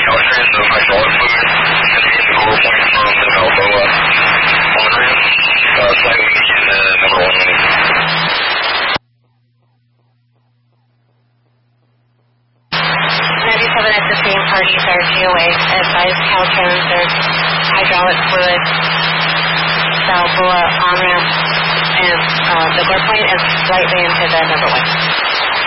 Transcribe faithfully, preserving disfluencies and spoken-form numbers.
Caltrans of hydraulic fluid heading into the lower point from the Balboa on the ramp. Uh, slightly in the number one lane. ninety-seven at the same parties are G O A. Advised Caltrans of hydraulic fluid, Balboa on ramp, and uh, the lower point is slightly into the number one.